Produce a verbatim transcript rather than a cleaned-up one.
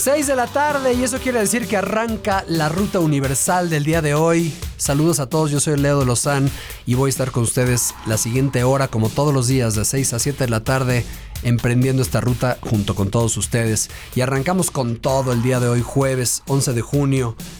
seis de la tarde y eso quiere decir que arranca la ruta universal del día de hoy. Saludos a todos, yo soy Leo de Lozán y voy a estar con ustedes la siguiente hora, como todos los días, de seis a siete de la tarde, emprendiendo esta ruta junto con todos ustedes. Y arrancamos con todo el día de hoy, jueves once de junio.